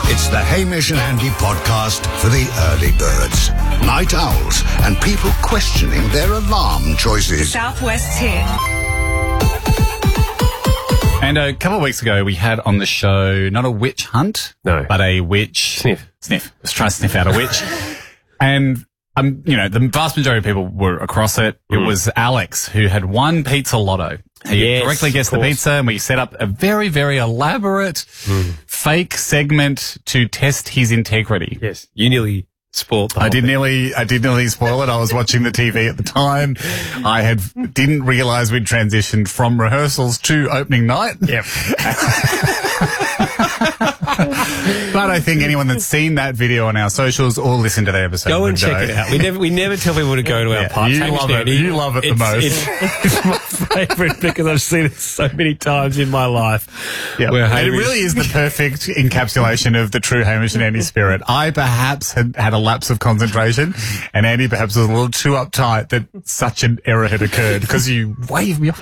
It's the Hamish and Andy podcast for the early birds, night owls, and people questioning their alarm choices. Southwest's here. And a couple of weeks ago, we had on the show not a witch hunt, but a witch sniff. Let's try to sniff out a witch. And the vast majority of people were across it. It was Alex who had won Pizza Lotto. He correctly guessed the pizza, and we set up a very, very elaborate fake segment to test his integrity. Yes, you nearly spoiled the whole thing. I did nearly spoil it. I was watching the TV at the time. I didn't realise we'd transitioned from rehearsals to opening night. Yep. But I think anyone that's seen that video on our socials or listened to the episode go and check it out. We never tell people to go to our parts. You love it the most. It's my favourite because I've seen it so many times in my life. Yep. And it really is the perfect encapsulation of the true Hamish and Andy spirit. I perhaps had a lapse of concentration, and Andy perhaps was a little too uptight that such an error had occurred because you waved me off.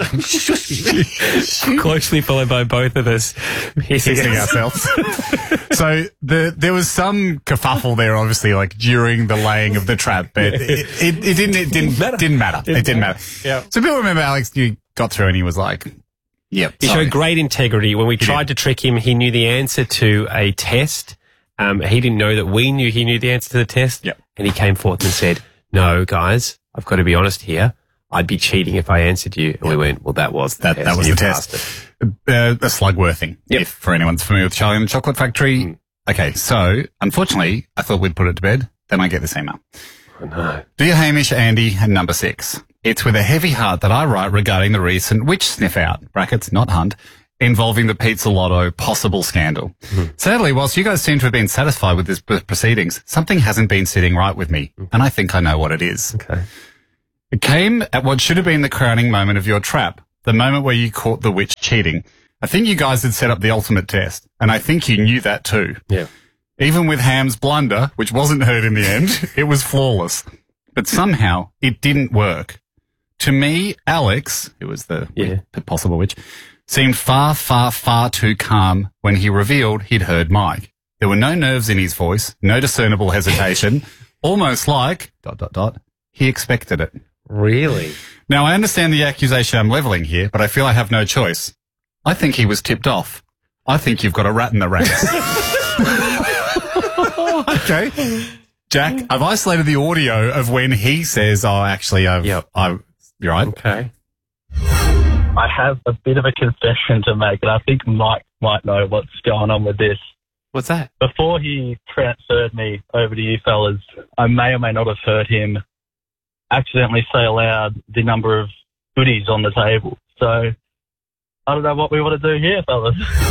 Closely followed by both of us hissing ourselves. So there was some kerfuffle there, obviously, like during the laying of the trap, but it didn't matter. It didn't matter. Yeah. So people remember Alex, you got through and he was like, yep. He showed great integrity. When we tried to trick him, he knew the answer to a test. He didn't know that we knew he knew the answer to the test. Yep. And he came forth and said, no, guys, I've got to be honest here. I'd be cheating if I answered you. And we went, well, that was the test. That was the test. A Slugworthing, if for anyone's familiar with Charlie and the Chocolate Factory. Okay, so unfortunately, I thought we'd put it to bed. Then I get this email. Oh, no. Dear Hamish, Andy, and number 6. It's with a heavy heart that I write regarding the recent witch sniff out, brackets, not hunt, involving the Pizza Lotto possible scandal. Sadly, whilst you guys seem to have been satisfied with this proceedings, something hasn't been sitting right with me, and I think I know what it is. Okay. It came at what should have been the crowning moment of your trap, the moment where you caught the witch cheating. I think you guys had set up the ultimate test, and I think you knew that too. Yeah. Even with Ham's blunder, which wasn't heard in the end, it was flawless. But somehow, it didn't work. To me, Alex, who was the possible witch, seemed far, far, far too calm when he revealed he'd heard Mike. There were no nerves in his voice, no discernible hesitation, almost like, ... he expected it. Really? Now, I understand the accusation I'm levelling here, but I feel I have no choice. I think he was tipped off. I think you've got a rat in the ranks. Okay. Jack, I've isolated the audio of when he says, you're right. Okay. I have a bit of a confession to make, and I think Mike might know what's going on with this. What's that? Before he transferred me over to you fellas, I may or may not have heard him accidentally say aloud the number of goodies on the table. So I don't know what we want to do here, fellas.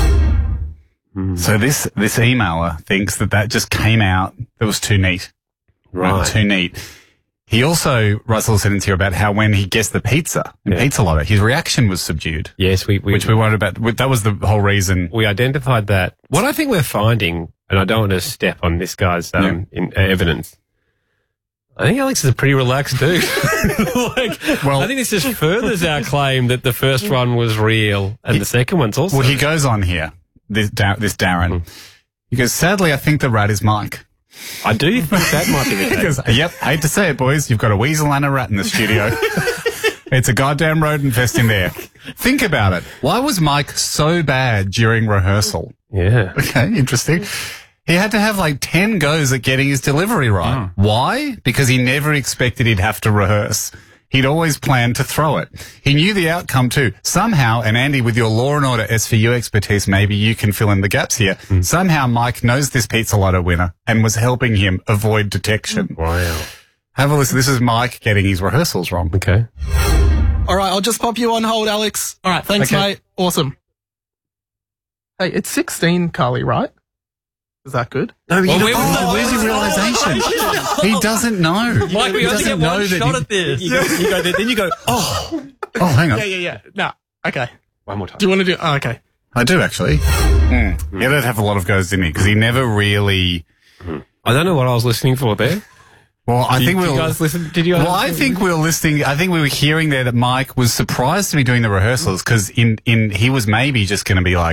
So this emailer thinks that just came out. It was too neat. Right. Too neat. He also writes a little sentence here about how when he guessed the pizza in Pizza Lotto, his reaction was subdued. Yes, which we worried about. That was the whole reason. We identified that. What I think we're finding, and I don't want to step on this guy's evidence, I think Alex is a pretty relaxed dude. I think this just furthers our claim that the first one was real and the second one's also. Well, he goes on here, this Darren. He goes, sadly, I think the rat is Mike. I do think that might be the case. Yep, hate to say it, boys. You've got a weasel and a rat in the studio. It's a goddamn rodent fest in there. Think about it. Why was Mike so bad during rehearsal? Yeah. Okay, interesting. He had to have like 10 goes at getting his delivery right. Why? Because he never expected he'd have to rehearse. He'd always planned to throw it. He knew the outcome too. Somehow, and Andy, with your Law and Order SVU expertise, maybe you can fill in the gaps here. Somehow Mike knows this Pizza Lotto winner and was helping him avoid detection. Wow. Have a listen. This is Mike getting his rehearsals wrong. Okay. All right, I'll just pop you on hold, Alex. All right, thanks, mate. Awesome. Hey, it's 16, Carly, right? Is that good? No, where's your realization? He doesn't know. Mike, we only get one shot at this. You go there, then you go, oh, hang on. Yeah. No, okay. One more time. Do you want to do? Oh, okay. I do actually. He did have a lot of goes, didn't he? Because he never really. I don't know what I was listening for there. Well, I think we were. You guys listen? Did you? Well, I think we were listening. I think we were hearing there that Mike was surprised to be doing the rehearsals because he was maybe just going to be like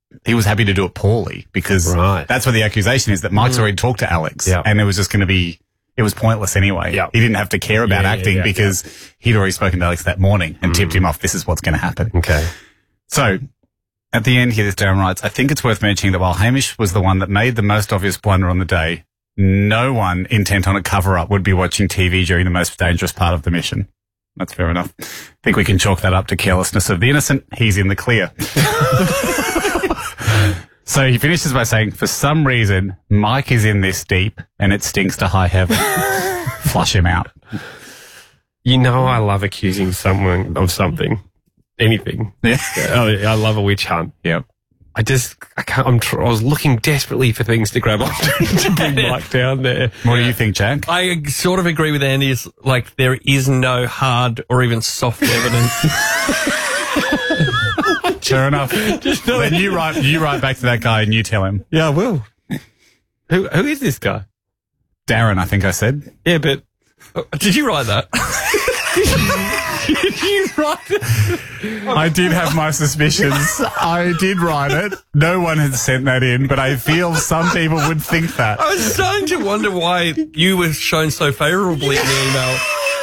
he was happy to do it poorly because that's what the accusation is, that Mike's already talked to Alex and it was just going to be, it was pointless anyway. He didn't have to care about acting because he'd already spoken to Alex that morning and tipped him off, this is what's going to happen. Okay. So at the end here, this Darren writes, I think it's worth mentioning that while Hamish was the one that made the most obvious blunder on the day, no one intent on a cover-up would be watching TV during the most dangerous part of the mission. That's fair enough. I think we can chalk that up to carelessness of the innocent. He's in the clear. So he finishes by saying, for some reason, Mike is in this deep and it stinks to high heaven. Flush him out. You know, I love accusing someone of something. Anything. Yeah. I love a witch hunt. Yep. I can't, I was looking desperately for things to grab onto to bring Mike down there. What do you think, Jack? I sort of agree with Andy. It's like there is no hard or even soft evidence. Fair enough. Then you write back to that guy and you tell him. Yeah, I will. Who is this guy? Darren, I think I said. Yeah, but did you write that? Did you write it? I did have my suspicions. I did write it. No one had sent that in, but I feel some people would think that. I was starting to wonder why you were shown so favourably in the email.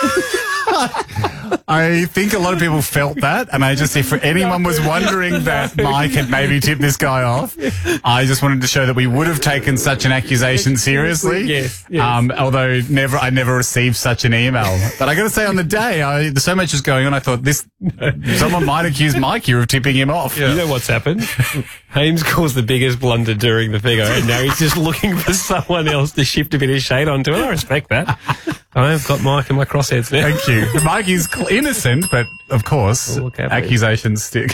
I think a lot of people felt that, and I just, if anyone was wondering that Mike had maybe tipped this guy off, I just wanted to show that we would have taken such an accusation seriously. Yes. Although I never received such an email. But I got to say, on the day, so much was going on. I thought someone might accuse Mike here of tipping him off. Yeah. You know what's happened? Hames caused the biggest blunder during the figure, and now he's just looking for someone else to shift a bit of shade onto it. I respect that. I've got Mike in my crosshairs now. Thank you. Mike is innocent, but of course, accusations stick.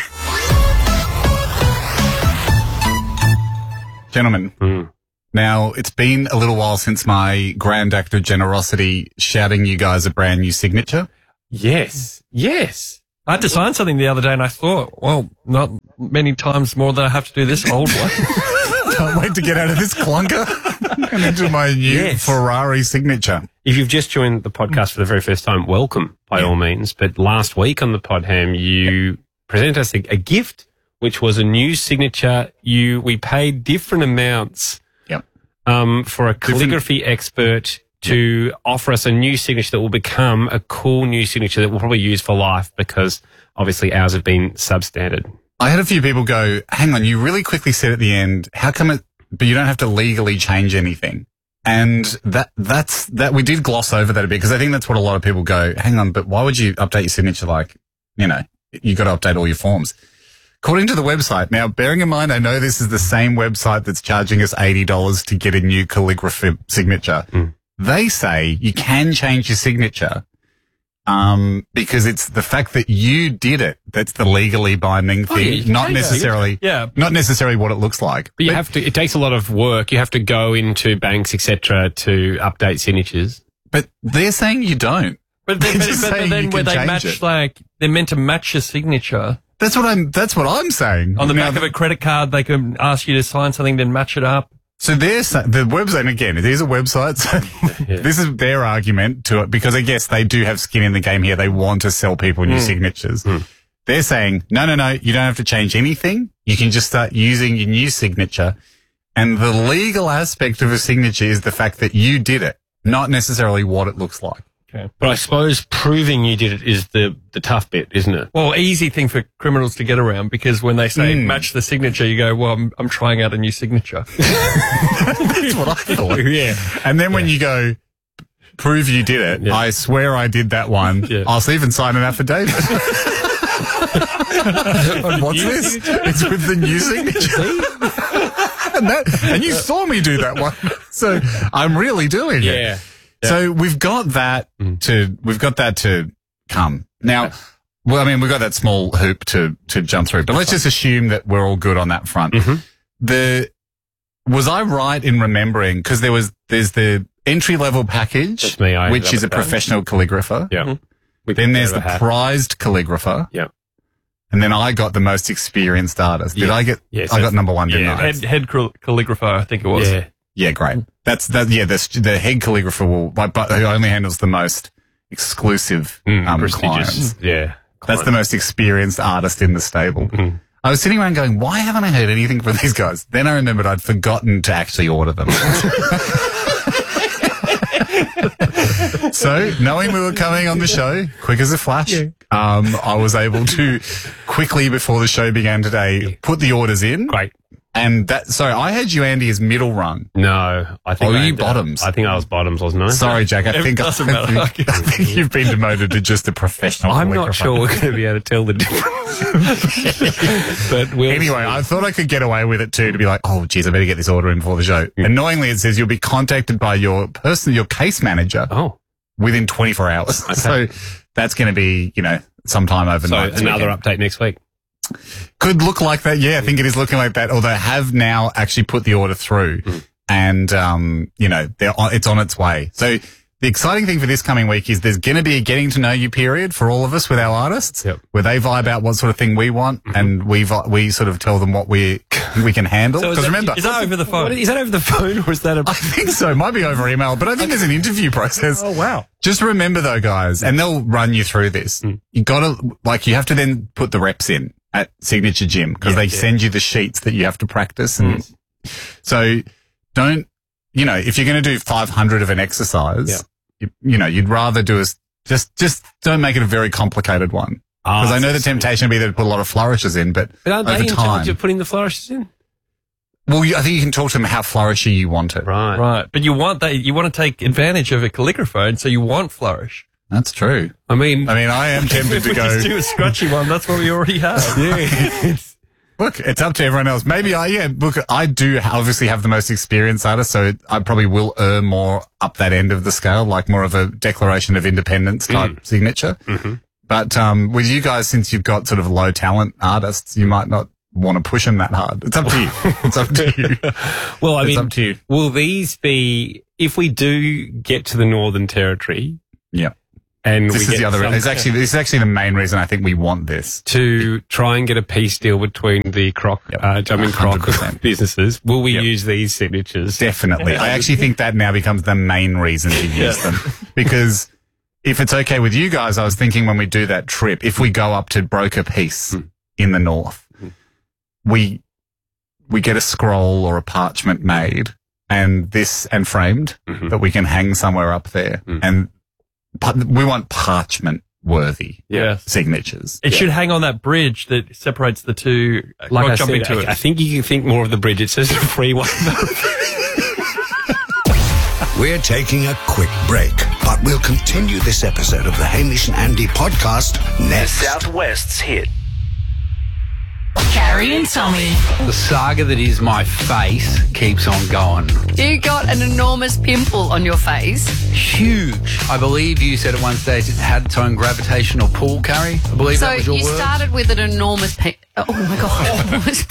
Gentlemen, now it's been a little while since my grand act of generosity shouting you guys a brand new signature. Yes. I had to sign something the other day and I thought, well, not many times more than I have to do this old one. Can't wait to get out of this clunker and into my new Ferrari signature. If you've just joined the podcast for the very first time, welcome by all means. But last week on the Podham, you presented us a gift, which was a new signature. We paid different amounts for a calligraphy expert to offer us a new signature that will become a cool new signature that we'll probably use for life because obviously ours have been substandard. I had a few people go, hang on, you really quickly said at the end, how come but you don't have to legally change anything. And that's we did gloss over that a bit because I think that's what a lot of people go, hang on, but why would you update your signature like, you got to update all your forms. According to the website, now bearing in mind, I know this is the same website that's charging us $80 to get a new calligraphy signature. They say you can change your signature because it's the fact that you did it that's the legally binding thing, not necessarily what it looks like. But you have to. It takes a lot of work. You have to go into banks, etc., to update signatures. But they're saying you don't. But then where they match, like they're meant to match your signature. That's what I'm saying. On the back of a credit card, they can ask you to sign something, then match it up. So the website, and again, it is a website, so this is their argument to it, because I guess they do have skin in the game here. They want to sell people new signatures. They're saying, no, you don't have to change anything. You can just start using your new signature. And the legal aspect of a signature is the fact that you did it, not necessarily what it looks like. Okay. But I suppose proving you did it is the tough bit, isn't it? Well, easy thing for criminals to get around, because when they say match the signature, you go, well, I'm trying out a new signature. That's what I thought. And then when you go, prove you did it, I swear I did that one, I'll even sign an affidavit. What's this? It's with the new signature. and you saw me do that one. So I'm really doing it. Yeah. So we've got that to come. Now, well, I mean, we've got that small hoop to jump through, but let's just assume that we're all good on that front. Was I right in remembering, because there's the entry level package, which is a professional calligrapher. Yeah. Then there's the prized calligrapher. Yeah. And then I got the most experienced artist. Did I get, I got number one, didn't I? Head calligrapher, I think it was. Yeah. Yeah, great. The head calligrapher who only handles the most exclusive, prestigious. clients. Yeah. That's the most experienced artist in the stable. I was sitting around going, why haven't I heard anything from these guys? Then I remembered I'd forgotten to actually order them. So, knowing we were coming on the show, quick as a flash, I was able to quickly, before the show began today, put the orders in. Great. And sorry, I had you, Andy, as middle rung. No, I think. you bottoms? I think I was bottoms, wasn't I? Sorry, Jack. I think you've been demoted to just a professional. I'm not sure we're going to be able to tell the difference. But anyway, I thought I could get away with it too, to be like, oh, geez, I better get this order in before the show. Annoyingly, it says you'll be contacted by your case manager within 24 hours. Okay. So that's going to be, sometime overnight. So another update next week. Could look like that. Yeah, I think it is looking like that. Or they have now actually put the order through and, it's on its way. So the exciting thing for this coming week is there's going to be a getting to know you period for all of us with our artists where they vibe out what sort of thing we want and we sort of tell them what we can handle. Because remember, is that over the phone? Is that over the phone or is that I think so. It might be over email, but I think there's an interview process. Oh, wow. Just remember though, guys, and they'll run you through this. You have to then put the reps in at Signature Gym because they send you the sheets that you have to practice. And so don't, if you're going to do 500 of an exercise, you'd rather do just don't make it a very complicated one. Because I know the temptation would be to put a lot of flourishes in, but aren't over they in charge time, of putting the flourishes in? well, I think you can talk to them how flourishy you want it. Right. But you want to take advantage of a calligraphone, so you want flourish. That's true. I mean, I am tempted to go. Just do a scratchy one. That's what we already have. Look, it's up to everyone else. Maybe look, I do obviously have the most experienced artist, so I probably will err more up that end of the scale, like more of a Declaration of Independence type signature. But, with you guys, since you've got sort of low talent artists, you might not want to push them that hard. It's up to you. It's up to you. Well, it's up to you. Will these be, if we do get to the Northern Territory? Yeah. And this is the other. This is actually the main reason I think we want this to try and get a peace deal between the Croc businesses. Will we use these signatures? Definitely. I actually think that now becomes the main reason to use them because if it's okay with you guys, I was thinking when we do that trip, if we go up to Broker Peace in the north, we get a scroll or a parchment made and framed that we can hang somewhere up there and. We want parchment-worthy signatures. It should hang on that bridge that separates the two. Like I said, I think you can think more of the bridge. It says a freeway. We're taking a quick break, but we'll continue this episode of the Hamish and Andy podcast next. Southwest's hit. Carrie and Tommy. The saga that is my face keeps on going. You got an enormous pimple on your face. Huge. I believe you said at one stage it had its own gravitational pull, Carrie. I believe that was your word. So you started with an enormous oh my God. Enormous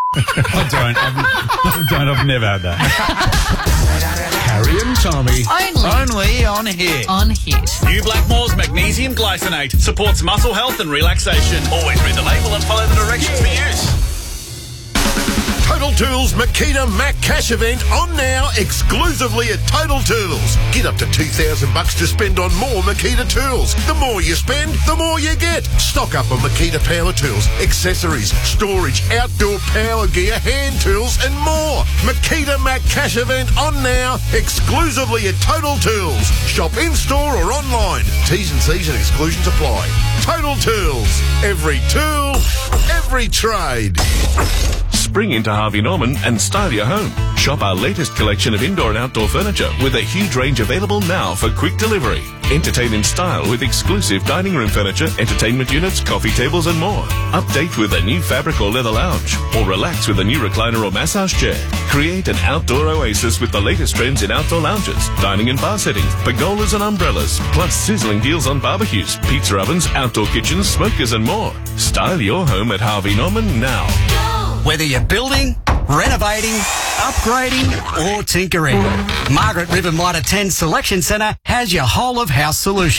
I've never had that. Carrie and Tommy. Only on Hit. On Hit. New Blackmore's Magnesium Glycinate supports muscle health and relaxation. Always read the label and follow the directions for use. Total Tools Makita Mac Cash event on now exclusively at Total Tools. Get up to $2,000 to spend on more Makita tools. The more you spend, the more you get. Stock up on Makita power tools, accessories, storage, outdoor power gear, hand tools and more. Makita Mac Cash event on now exclusively at Total Tools. Shop in-store or online. T's and C's and exclusions apply. Total Tools. Every tool, every trade. Spring into Harvey Norman and style your home. Shop our latest collection of indoor and outdoor furniture with a huge range available now for quick delivery. Entertain in style with exclusive dining room furniture, entertainment units, coffee tables and more. Update with a new fabric or leather lounge or relax with a new recliner or massage chair. Create an outdoor oasis with the latest trends in outdoor lounges, dining and bar settings, pergolas and umbrellas, plus sizzling deals on barbecues, pizza ovens, outdoor kitchens, smokers and more. Style your home at Harvey Norman now. Whether you're building, renovating, upgrading or tinkering, Margaret River Mitre 10 Selection Centre has your whole of house solution.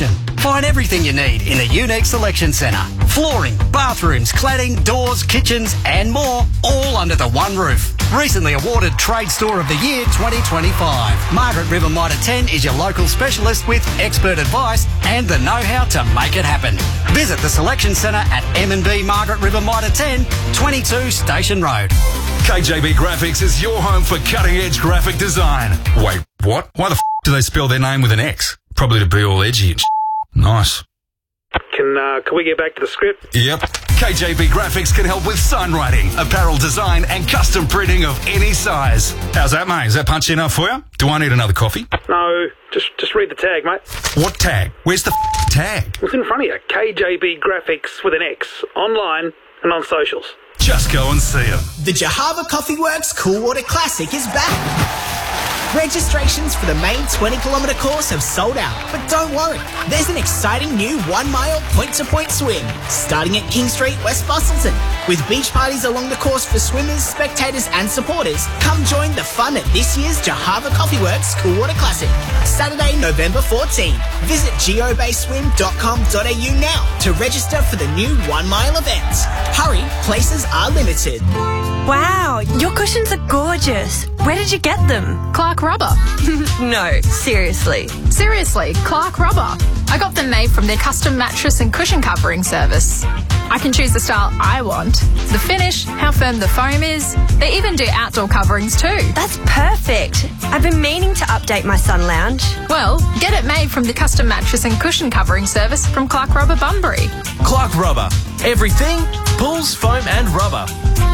Find everything you need in a unique selection centre. Flooring, bathrooms, cladding, doors, kitchens and more, all under the one roof. Recently awarded Trade Store of the Year 2025. Margaret River Mitre 10 is your local specialist with expert advice and the know-how to make it happen. Visit the Selection Centre at M&B Margaret River Mitre 10, 22 Station Road. KJB Graphics is your home for cutting-edge graphic design. Wait, what? Why the do they spell their name with an X? Probably to be all edgy and Nice. Can we get back to the script? Yep. KJB Graphics can help with sign writing, apparel design and custom printing of any size. How's that, mate? Is that punchy enough for you? Do I need another coffee? No, just read the tag, mate. What tag? Where's the tag? It's in front of you. KJB Graphics with an X. Online and on socials. Just go and see them. The Jahava Coffee Works Cool Water Classic is back. Registrations for the main 20-kilometre course have sold out, but don't worry. There's an exciting new 1-mile point-to-point swim starting at King Street, West Bustleton. With beach parties along the course for swimmers, spectators and supporters, come join the fun at this year's Jahava Coffee Works Cool Water Classic. Saturday, November 14. Visit geobayswim.com.au now to register for the new 1-mile event. Hurry, places are limited. Wow, your cushions are gorgeous. Where did you get them? Clark Rubber. No, seriously. Seriously, Clark Rubber. I got them made from their custom mattress and cushion covering service. I can choose the style I want, the finish, how firm the foam is. They even do outdoor coverings too. That's perfect. I've been meaning to update my sun lounge. Well, get it made from the custom mattress and cushion covering service from Clark Rubber Bunbury. Clark Rubber. Everything, pulls, foam and rubber.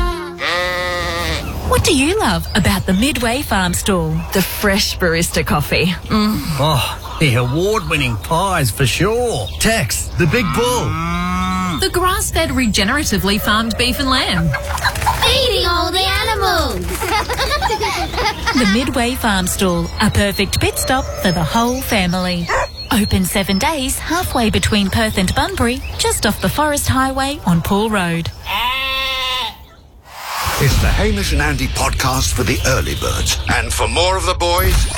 What do you love about the Midway Farm Stall? The fresh barista coffee. Oh, the award-winning pies for sure. Tex, the big bull. The grass-fed regeneratively farmed beef and lamb. Eating all the animals. The Midway Farm Stall, a perfect pit stop for the whole family. Open 7 days, halfway between Perth and Bunbury, just off the Forest Highway on Poole Road. It's the Hamish and Andy podcast for the early birds. And for more of the boys,